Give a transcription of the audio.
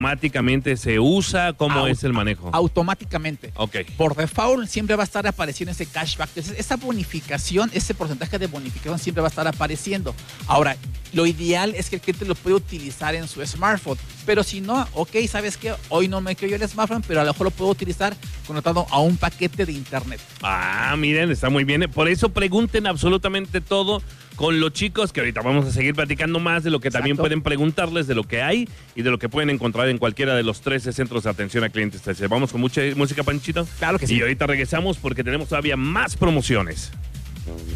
¿Automáticamente se usa? ¿Cómo es el manejo? Automáticamente. Ok. Por default siempre va a estar apareciendo ese cashback. Entonces, esa bonificación, ese porcentaje de bonificación siempre va a estar apareciendo. Ahora, lo ideal es que el cliente lo pueda utilizar en su smartphone. Pero si no, ok, ¿sabes qué? Hoy no me quedo yo el smartphone, pero a lo mejor lo puedo utilizar conectado a un paquete de internet. Ah, miren, está muy bien. Por eso pregunten absolutamente todo con los chicos, que ahorita vamos a seguir platicando más de lo que también pueden preguntarles, de lo que hay y de lo que pueden encontrar en cualquiera de los 13 centros de atención a clientes. Vamos con mucha música, Panchito. Claro que sí. Y ahorita regresamos porque tenemos todavía más promociones.